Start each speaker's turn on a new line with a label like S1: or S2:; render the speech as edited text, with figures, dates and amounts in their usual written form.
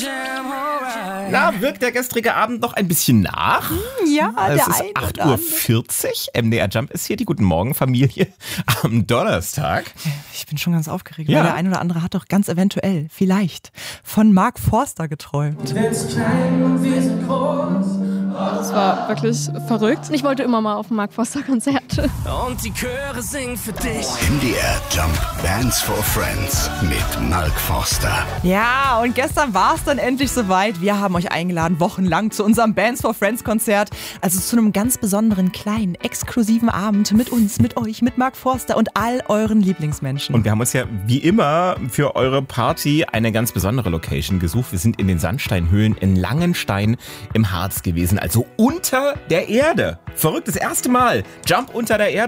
S1: Na, wirkt der gestrige Abend noch ein bisschen nach?
S2: Ja,
S1: Es
S2: der
S1: ist
S2: ein oder
S1: 8.40 Uhr. MDR Jump ist hier. Die Guten Morgen Familie am Donnerstag.
S2: Ich bin schon ganz aufgeregt,
S1: Ja.
S2: weil der ein oder andere hat doch ganz eventuell, vielleicht, von Mark Forster geträumt.
S3: Das war wirklich verrückt. Ich wollte immer mal auf ein Mark Forster Konzert.
S4: Und die Chöre singen für dich.
S5: MDR Jump Bands for Friends mit Mark Forster.
S2: Ja, und gestern war es dann endlich soweit. Wir haben euch eingeladen, wochenlang zu unserem Bands for Friends Konzert. Also zu einem ganz besonderen, kleinen, exklusiven Abend mit uns, mit euch, mit Mark Forster und all euren Lieblingsmenschen.
S1: Und wir haben uns ja wie immer für eure Party eine ganz besondere Location gesucht. Wir sind in den Sandsteinhöhlen in Langenstein im Harz gewesen, also unter der Erde. Verrückt, das erste Mal. Jump unter der Erde.